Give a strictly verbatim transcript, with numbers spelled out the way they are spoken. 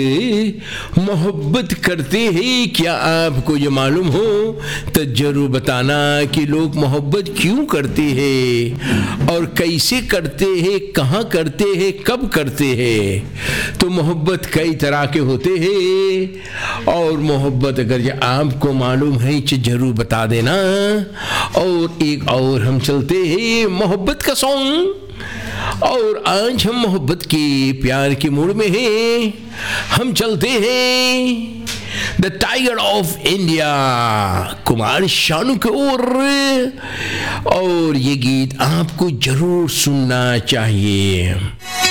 मोहब्बत करते हैं, क्या आपको ये मालूम हो तो जरूर बताना कि लोग मोहब्बत क्यों करते हैं और कैसे करते हैं, कहाँ करते हैं, कब करते हैं। तो मोहब्बत कई तरह के होते हैं और मोहब्बत अगर ये आपको मालूम है तो जरूर बता देना। और एक और हम चलते हैं मोहब्बत का सॉन्ग, और आज हम मोहब्बत के प्यार के मूड में हैं। हम चलते हैं the tiger of India Kumar Sanu की ओर, और ये गीत आपको जरूर सुनना चाहिए।